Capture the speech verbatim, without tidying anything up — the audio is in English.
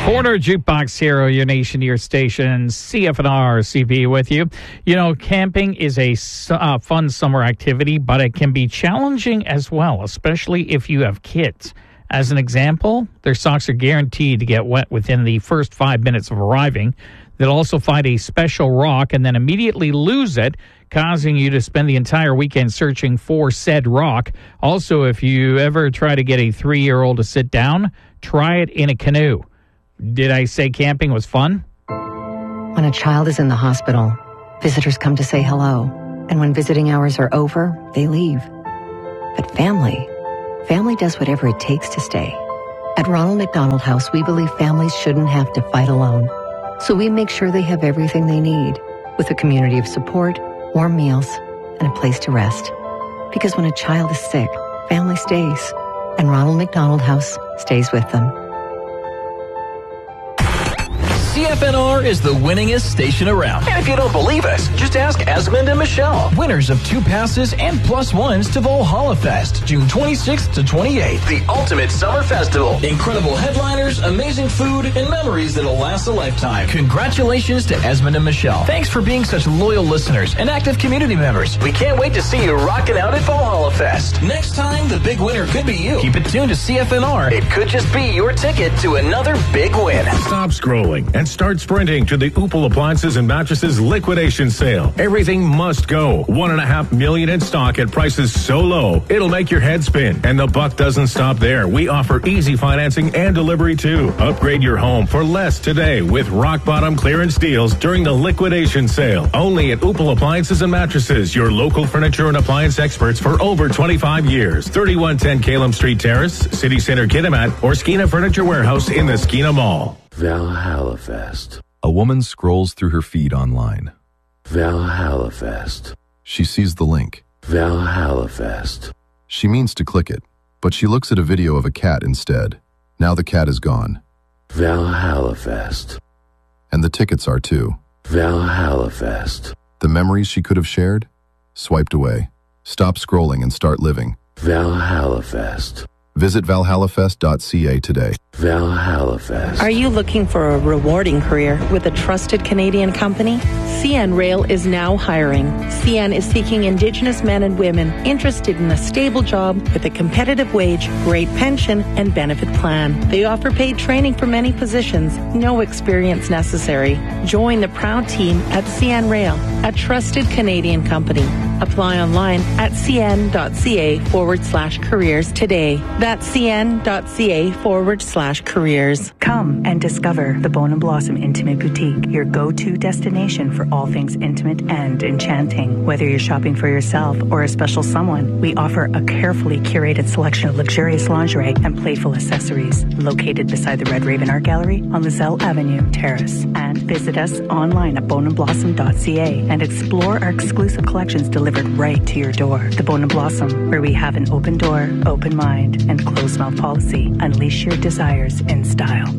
Corner Jukebox Hero, your nation, your station, C F N R C P with you. You know, camping is a uh, fun summer activity, but it can be challenging as well, especially if you have kids. As an example, their socks are guaranteed to get wet within the first five minutes of arriving. They'll also find a special rock and then immediately lose it, causing you to spend the entire weekend searching for said rock. Also, if you ever try to get a three-year-old to sit down, try it in a canoe. Did I say camping was fun? When a child is in the hospital, visitors come to say hello. And when visiting hours are over, they leave. But family, family does whatever it takes to stay. At Ronald McDonald House, we believe families shouldn't have to fight alone. So we make sure they have everything they need, with a community of support, warm meals, and a place to rest. Because when a child is sick, family stays. And Ronald McDonald House stays with them. C F N R is the winningest station around. And if you don't believe us, just ask Esmond and Michelle, winners of two passes and plus ones to Valhalla Fest, June twenty-sixth to twenty-eighth, the ultimate summer festival. Incredible headliners, amazing food, and memories that'll last a lifetime. Congratulations to Esmond and Michelle. Thanks for being such loyal listeners and active community members. We can't wait to see you rocking out at Valhalla Fest. Next time, the big winner could be you. Keep it tuned to C F N R. It could just be your ticket to another big win. Stop scrolling and start sprinting to the Opal Appliances and Mattresses liquidation sale. Everything must go. One and a half million in stock at prices so low, it'll make your head spin. And the buck doesn't stop there. We offer easy financing and delivery too. Upgrade your home for less today with rock bottom clearance deals during the liquidation sale. Only at Opal Appliances and Mattresses, your local furniture and appliance experts for over twenty-five years. thirty-one ten Calum Street Terrace, City Center Kitimat, or Skeena Furniture Warehouse in the Skeena Mall. Valhalla Fest. A woman scrolls through her feed online. Valhalla Fest. She sees the link. Valhalla Fest. She means to click it, but she looks at a video of a cat instead. Now the cat is gone. Valhalla Fest. And the tickets are too. Valhalla Fest. The memories she could have shared? Swiped away. Stop scrolling and start living. Valhalla Fest. Visit valhalla fest dot c a today. Valhalla Fest. Are you looking for a rewarding career with a trusted Canadian company? C N Rail is now hiring. C N is seeking Indigenous men and women interested in a stable job with a competitive wage, great pension, and benefit plan. They offer paid training for many positions, no experience necessary. Join the proud team at C N Rail, a trusted Canadian company. Apply online at cn.ca forward slash careers today. That's cn.ca forward slash careers. Come and discover the Bone and Blossom Intimate Boutique, your go-to destination for all things intimate and enchanting. Whether you're shopping for yourself or a special someone, we offer a carefully curated selection of luxurious lingerie and playful accessories. Located beside the Red Raven Art Gallery on Lizelle Avenue, Terrace. And visit us online at bone and blossom dot c a and explore our exclusive collections delivered right to your door. The Bone and Blossom, where we have an open door, open mind, and closed mouth policy. Unleash your desires in style.